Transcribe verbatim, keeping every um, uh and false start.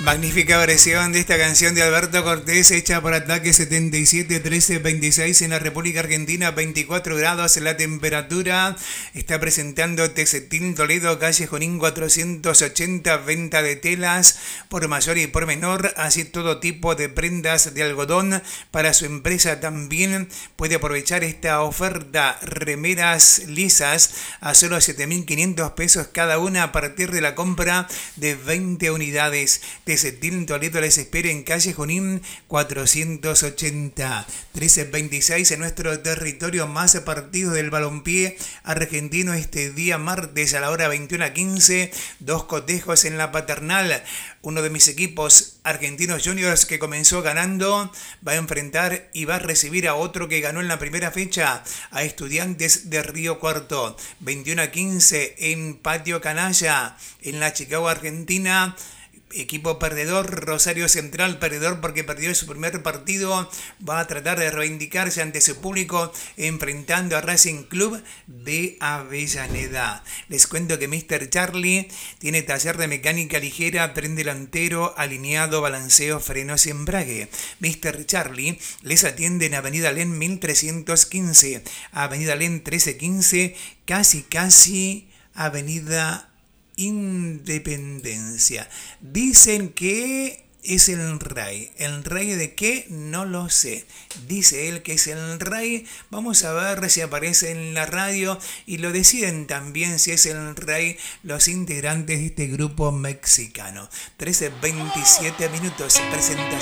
Magnífica versión de esta canción de Alberto Cortés, hecha por Ataque setenta y siete, trece veintiséis en la República Argentina, veinticuatro grados la temperatura. Está presentando Tesetín Toledo, calle Junín cuatrocientos ochenta, venta de telas por mayor y por menor, así todo tipo de prendas de algodón. Para su empresa también puede aprovechar esta oferta: remeras lisas a solo siete mil quinientos pesos cada una a partir de la compra de veinte unidades. Tesetín Toledo les espera en calle Junín cuatrocientos ochenta. trece veintiséis en nuestro territorio, más partidos del balompié argentino este día martes a la hora veintiuno quince. Dos cotejos en la Paternal. Uno de mis equipos, Argentinos Juniors, que comenzó ganando, va a enfrentar y va a recibir a otro que ganó en la primera fecha, a Estudiantes de Río Cuarto. veintiuno quince en Patio Canalla, en la Chicago, Argentina. Equipo perdedor, Rosario Central, perdedor porque perdió su primer partido, va a tratar de reivindicarse ante su público enfrentando a Racing Club de Avellaneda. Les cuento que míster Charlie tiene taller de mecánica ligera, tren delantero, alineado, balanceo, frenos y embrague. míster Charlie les atiende en Avenida Alén mil trescientos quince, Avenida Alén mil trescientos quince, casi casi Avenida Independencia. Dicen que es el rey. ¿El rey de qué? No lo sé. Dice él que es el rey. Vamos a ver si aparece en la radio y lo deciden también si es el rey los integrantes de este grupo mexicano. trece veintisiete minutos. Presentación.